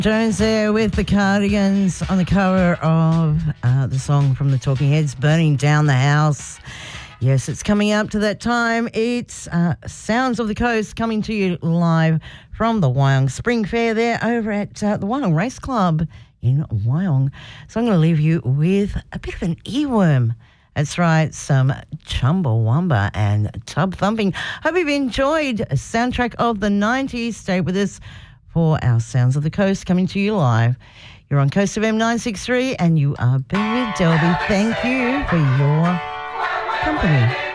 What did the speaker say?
Jones there with the Cardigans on the cover of the song from the Talking Heads, Burning Down the House. Yes, it's coming up to that time. It's Sounds of the Coast coming to you live from the Wyong Spring Fair there over at the Wyong Race Club in Wyong. So I'm going to leave you with a bit of an earworm. That's right, some Chumbawamba and tub thumping. Hope you've enjoyed a soundtrack of the 90s. Stay with us for our Sounds of the Coast coming to you live. You're on Coast FM 963 and you are been with Delby. Thank you for your company.